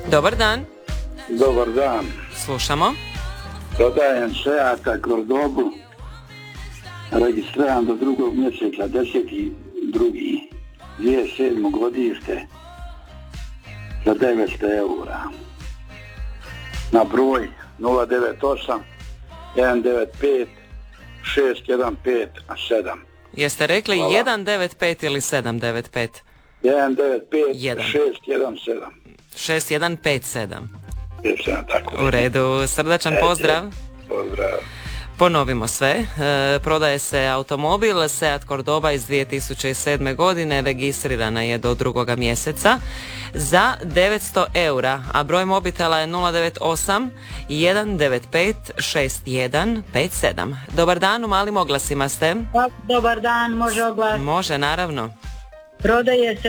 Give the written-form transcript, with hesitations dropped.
Dobar dan. Dobar dan. Slušamo. Prodajem Seata kroz dobu. Registriram do 2. mjeseca, 10.2. 2007. godište za 900 eura. Na broj 098 195 615 7. Jeste rekli Hvala. 195 ili 795? 195 617. 6157. Jesam tako. U redu, srdačan pozdrav. Pozdrav. Ponovimo sve. Prodaje se automobil Seat Cordoba iz 2007. godine, registrirana je do 2. mjeseca za 900 eura, a broj mobitela je 098 195 6157. Dobar dan, u Malim oglasima ste. Dobar dan, može oglas. Može, naravno. Prodaje se